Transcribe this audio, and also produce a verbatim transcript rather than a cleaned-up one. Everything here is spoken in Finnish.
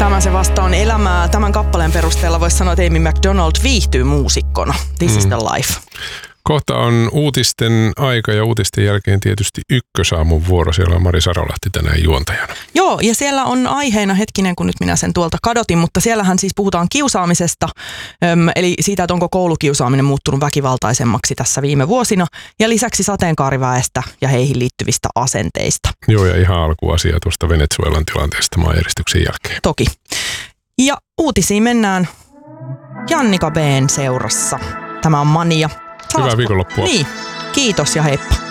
Tämä se vasta on elämää. Tämän kappaleen perusteella voisi sanoa, että Amy McDonald viihtyy muusikkona. This mm. is the life. Kohta on uutisten aika ja uutisten jälkeen tietysti ykkösaamun vuoro. Siellä on Mari Sarolahti tänään juontajana. Joo, ja siellä on aiheena, hetkinen kun nyt minä sen tuolta kadotin, mutta siellähän siis puhutaan kiusaamisesta, äm, eli siitä, että onko koulukiusaaminen muuttunut väkivaltaisemmaksi tässä viime vuosina, ja lisäksi sateenkaariväestä ja heihin liittyvistä asenteista. Joo, ja ihan alkuasia tuosta Venezuelan tilanteesta maanjäristyksen jälkeen. Toki. Ja uutisiin mennään Jannika B:n seurassa. Tämä on Mania. Hyvää viikonloppua. Niin, kiitos ja heippa.